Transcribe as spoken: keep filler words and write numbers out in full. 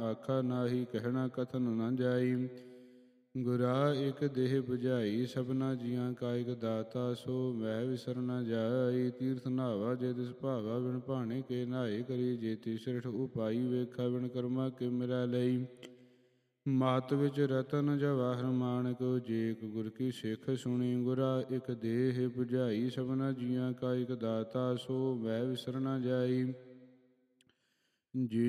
ਆਖਾ ਨਾਹੀ, ਕਹਿਣਾ ਕਥਨ ਨ ਜਾਈ। ਗੁਰਾ ਇਕ ਦੇਹ 부ਝਾਈ, ਸਭਨਾ ਜੀਆਂ ਕਾ ਇਕ ਦਾਤਾ, ਸੋ ਮਹਿ ਵਿਸਰ ਨ ਜਾਈ। ਤੀਰਥ ਨਹਾਵਾ ਜੇ ਤਿਸ ਭਾਵਾ, ਬਿਨ ਭਾਣੇ ਕੇ ਨਹਾਏ। ਕਰੀ ਜੇਤੀ ਸ੍ਰਿਸ਼ਟ ਉਪਾਈ, ਵੇਖਾ ਬਿਨ ਕਰਮਾ ਕੇ ਮਿਲੈ ਲਈ। ਮਤ ਵਿੱਚ ਰਤਨ ਜਵਾਹਰ ਮਾਣਕ, ਜੇ ਇਕ ਗੁਰ ਕੀ ਸਿੱਖ ਸੁਣੀ। ਗੁਰਾ ਇਕ ਦੇਹ 부ਝਾਈ, ਸਭਨਾ ਜੀਆਂ ਕਾ ਇਕ ਦਾਤਾ, ਸੋ ਮਹਿ ਵਿਸਰ ਨ ਜਾਈ। ਜੀ